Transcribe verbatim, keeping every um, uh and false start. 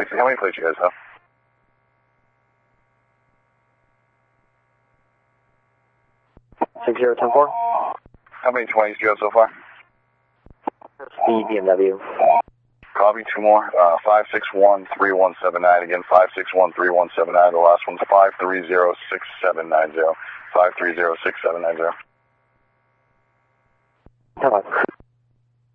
sixty. How many plates you guys have? six zero ten four. How many twenties do you have so far? Speed B M W. Copy, two more. Uh, five six one three one seven nine. Again, five six one three one seven nine. The last one's five three zero six seven nine zero. five three zero six seven nine zero. Come on.